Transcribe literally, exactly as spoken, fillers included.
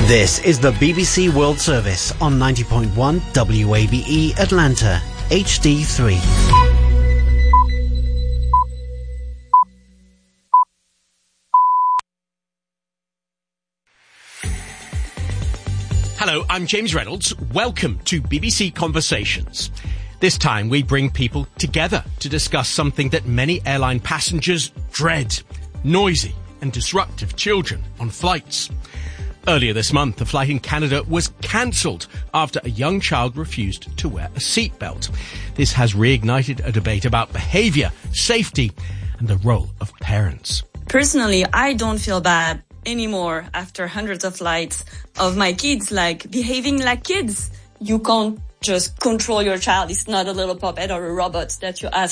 This is the B B C World Service on ninety point one W A B E Atlanta, H D three. Hello, I'm James Reynolds. Welcome to B B C Conversations. This time we bring people together to discuss something that many airline passengers dread: noisy and disruptive children on flights. Earlier this month, a flight in Canada was cancelled after a young child refused to wear a seatbelt. This has reignited a debate about behaviour, safety, and the role of parents. Personally, I don't feel bad anymore after hundreds of flights of my kids like behaving like kids. You can't just control your child. It's not a little puppet or a robot that you ask